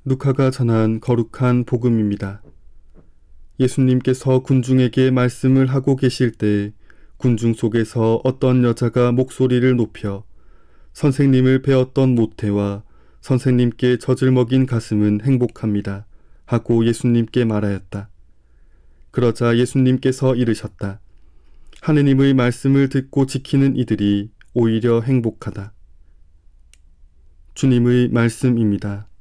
루카가 전한 거룩한 복음입니다. 예수님께서 군중에게 말씀을 하고 계실 때 군중 속에서 어떤 여자가 목소리를 높여 선생님을 배웠던 모태와 선생님께 젖을 먹인 가슴은 행복합니다 하고 예수님께 말하였다. 그러자 예수님께서 이르셨다. 하느님의 말씀을 듣고 지키는 이들이 오히려 행복하다. 주님의 말씀입니다.